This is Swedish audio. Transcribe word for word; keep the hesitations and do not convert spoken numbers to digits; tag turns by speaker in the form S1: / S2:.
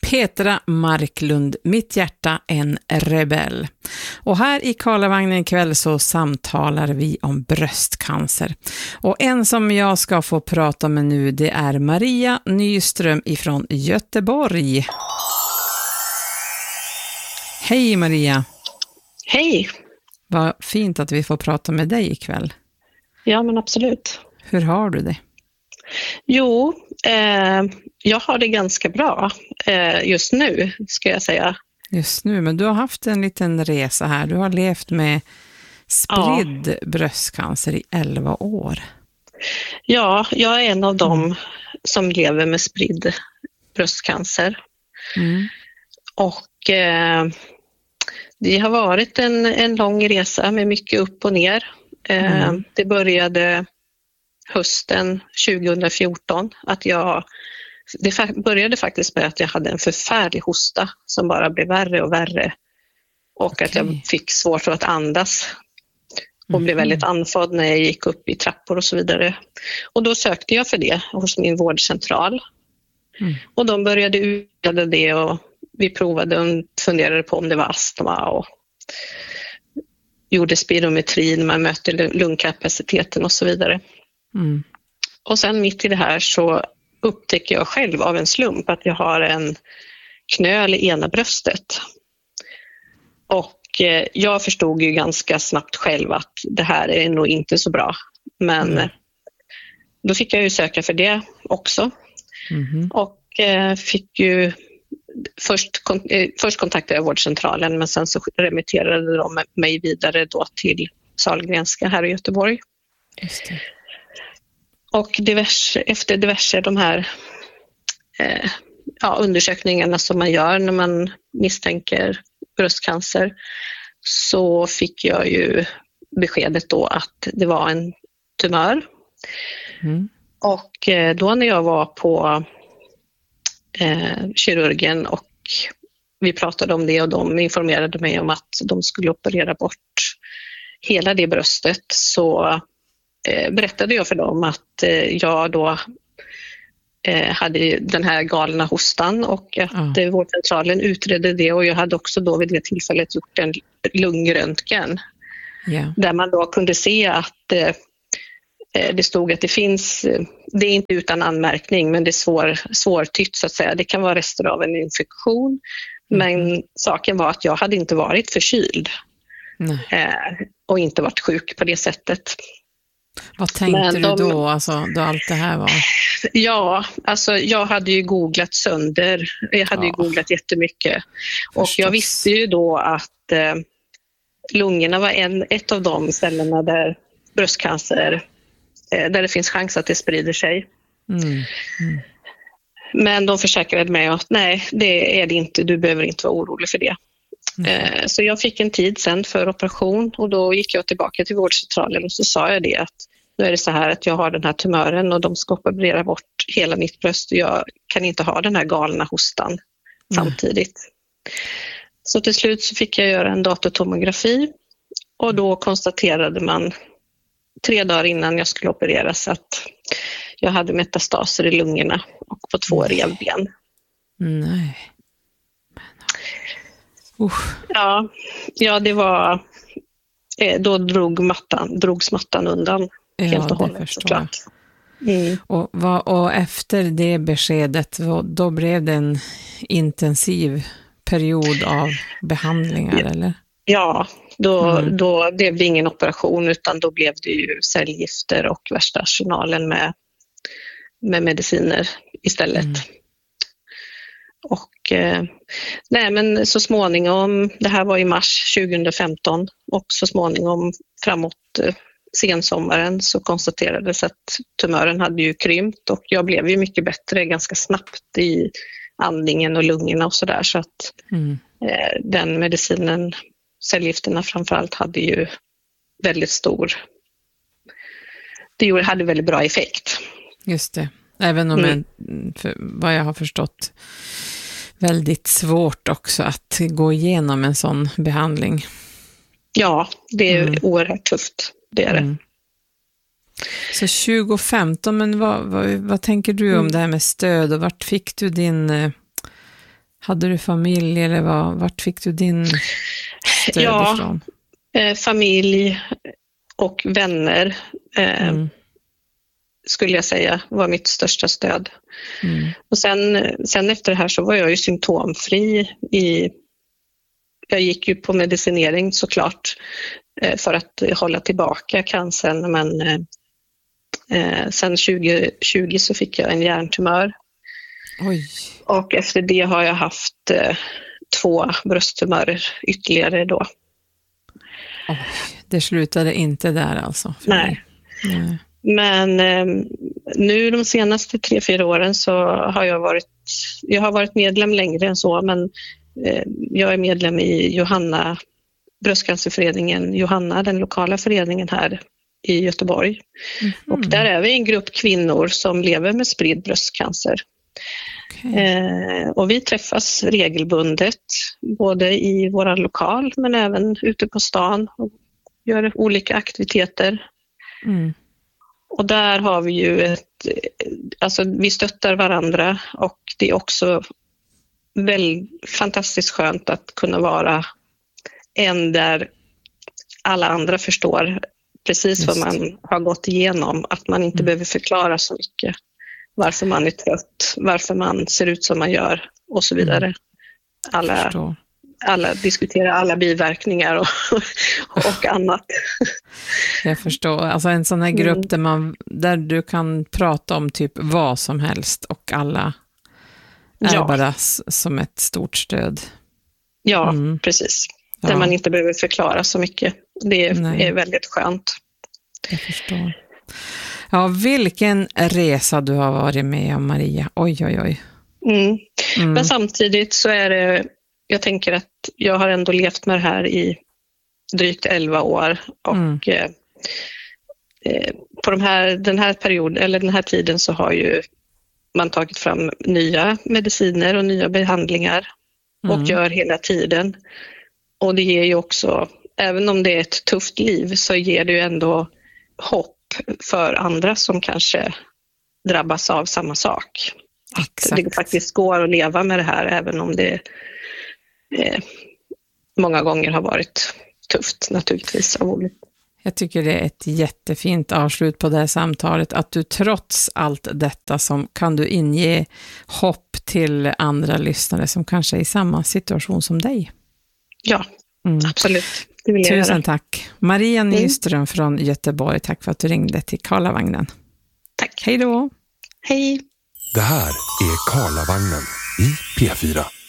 S1: Petra Marklund, Mitt hjärta en rebell. Och här i Karlavagnen ikväll så samtalar vi om bröstcancer. Och en som jag ska få prata med nu, det är Maria Nyström ifrån Göteborg. Hej Maria.
S2: Hej.
S1: Vad fint att vi får prata med dig ikväll.
S2: Ja, men absolut.
S1: Hur har du det?
S2: Jo, eh, jag har det ganska bra eh, just nu, ska jag säga.
S1: Just nu, men du har haft en liten resa här. Du har levt med spridd ja. bröstcancer i elva år.
S2: Ja, jag är en av dem mm. som lever med spridd bröstcancer. Mm. Och eh, det har varit en, en lång resa med mycket upp och ner. Eh, mm. Det började hösten tjugohundrafjorton att jag, det började faktiskt med att jag hade en förfärlig hosta som bara blev värre och värre och okay. att jag fick svårt att andas och mm. blev väldigt andfådd när jag gick upp i trappor och så vidare. Och då sökte jag för det hos min vårdcentral mm. och de började utreda det och vi provade och funderade på om det var astma och gjorde spirometrin, man mötte lungkapaciteten och så vidare. Mm. Och sen mitt i det här så upptäcker jag själv av en slump att jag har en knöl i ena bröstet. Och eh, jag förstod ju ganska snabbt själv att det här är nog inte så bra. Men mm. då fick jag ju söka för det också. Mm. Och eh, fick ju först, kon- eh, först kontaktade jag vårdcentralen men sen så remitterade de mig vidare då till Sahlgrenska här i Göteborg.
S1: Just det.
S2: Och diverse, efter diverse de här eh, ja, undersökningarna som man gör när man misstänker bröstcancer så fick jag ju beskedet då att det var en tumör. Mm. Och eh, då när jag var på eh, kirurgen och vi pratade om det och de informerade mig om att de skulle operera bort hela det bröstet så berättade jag för dem att jag då hade den här galna hostan och att mm. vårdcentralen utredde det och jag hade också då vid det tillfället gjort en lungröntgen yeah. där man då kunde se att det stod att det finns, det är inte utan anmärkning men det är svår, svårtytt så att säga, det kan vara rester av en infektion mm. men saken var att jag hade inte varit förkyld mm. och inte varit sjuk på det sättet.
S1: Vad tänkte de, du då, alltså, då allt det här var?
S2: Ja, alltså jag hade ju googlat sönder. Jag hade ja. ju googlat jättemycket. Förstås. Och jag visste ju då att eh, lungorna var en, ett av de ställena där bröstcancer, eh, där det finns chans att det sprider sig. Mm. Mm. Men de försäkrade mig att nej, det är det inte. Du behöver inte vara orolig för det. Mm. Så jag fick en tid sen för operation och då gick jag tillbaka till vårdcentralen och så sa jag det att nu är det så här att jag har den här tumören och de ska operera bort hela mitt bröst och jag kan inte ha den här galna hostan mm. samtidigt. Så till slut så fick jag göra en datortomografi och då konstaterade man tre dagar innan jag skulle opereras att jag hade metastaser i lungorna och på två revben.
S1: Nej. Uh.
S2: Ja, ja, det var då drog mattan, drogs mattan undan
S1: ja,
S2: helt och hållet.
S1: Det förstår jag. Mm. Och, vad, och efter det beskedet då blev det en intensiv period av behandlingar ja. eller?
S2: Ja, då, mm. då blev det ingen operation utan då blev det ju cellgifter och värsta arsenalen med, med mediciner istället. Mm. Och eh, nej men så småningom, det här var i mars tjugohundrafemton och så småningom framåt eh, sensommaren så konstaterades att tumören hade ju krympt och jag blev ju mycket bättre ganska snabbt i andningen och lungorna och sådär så att mm. eh, den medicinen, cellgifterna framförallt hade ju väldigt stor, det hade väldigt bra effekt.
S1: Just det. Även om mm. jag, för vad jag har förstått, väldigt svårt också att gå igenom en sån behandling.
S2: Ja, det är mm. oerhört tufft, det är det. Mm.
S1: Så tjugohundrafemton, men vad, vad, vad tänker du om mm. det här med stöd och vart fick du din, Hade du familj eller vad, vart fick du din stöd
S2: ja,
S1: ifrån?
S2: Eh, familj och vänner eh, mm. skulle jag säga var mitt största stöd. Mm. Och sen, sen efter det här så var jag ju symptomfri. I, jag gick ju på medicinering såklart eh, för att hålla tillbaka cancern, men eh, sen tjugo tjugo så fick jag en hjärntumör.
S1: Oj.
S2: Och efter det har jag haft eh, två brösttumörer ytterligare då.
S1: Oj, det slutade inte där alltså?
S2: Nej. Nej. Men eh, nu de senaste tre, fyra åren så har jag varit, jag har varit medlem längre än så, men eh, jag är medlem i Johanna, bröstcancerföreningen Johanna, den lokala föreningen här i Göteborg. Mm-hmm. Och där är vi en grupp kvinnor som lever med spridd bröstcancer. Okay. Eh, och vi träffas regelbundet, både i våra lokal men även ute på stan och gör olika aktiviteter. Mm. Och där har vi ju ett, alltså vi stöttar varandra, och det är också väldigt fantastiskt skönt att kunna vara en där alla andra förstår precis Just. Vad man har gått igenom, att man inte mm. behöver förklara så mycket varför man är trött, varför man ser ut som man gör och så vidare. Mm. Alla, alla diskuterar alla biverkningar och, och annat.
S1: Jag förstår. Alltså en sån här grupp mm. där, man, där du kan prata om typ vad som helst och alla är ja. bara som ett stort stöd.
S2: Ja, mm. precis. Där ja. man inte behöver förklara så mycket. Det är, är väldigt skönt.
S1: Jag förstår. Ja, vilken resa du har varit med om, Maria. Oj, oj, oj.
S2: Mm. Mm. Men samtidigt så är det, jag tänker att jag har ändå levt med det här i drygt elva år. Och mm. eh, på de här, den här perioden, eller den här tiden, så har ju man tagit fram nya mediciner och nya behandlingar. Mm. Och gör hela tiden. Och det ger ju också, även om det är ett tufft liv, så ger det ju ändå hopp för andra som kanske drabbas av samma sak. Att det faktiskt går att leva med det här, även om det eh, många gånger har varit tufft naturligtvis av olika.
S1: Jag tycker det är ett jättefint avslut på det här samtalet, att du trots allt detta som kan du inge hopp till andra lyssnare som kanske är i samma situation som dig.
S2: Ja, mm. absolut. Det vill jag
S1: Tusen
S2: göra.
S1: tack. Maria Nyström mm. från Göteborg, tack för att du ringde till Karlavagnen.
S2: Tack.
S1: Hej då.
S2: Hej.
S3: Det här är Karlavagnen i P fyra.